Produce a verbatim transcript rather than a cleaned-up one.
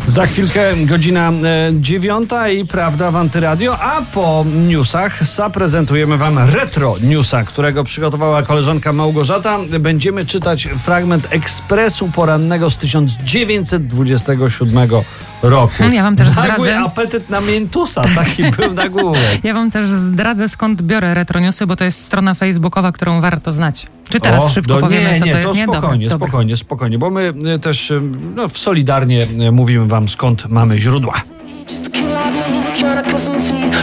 Za chwilkę godzina e, dziewiąta i prawda w Antyradio, a po newsach zaprezentujemy wam retro newsa, którego przygotowała koleżanka Małgorzata. Będziemy czytać fragment Ekspresu Porannego z tysiąc dziewięćset dwudziestego siódmego roku. Ja wam też zdradzę. Nagły apetyt na miętusa, taki był nagłówek. Ja wam też zdradzę, skąd biorę retro newsy, bo to jest strona facebookowa, którą warto znać. Czy teraz O, szybko do, powiemy, nie, co nie, to jest? To Nie, spokojnie, dobra, spokojnie, dobra. spokojnie, bo my też no, solidarnie mówimy wam, skąd mamy źródła.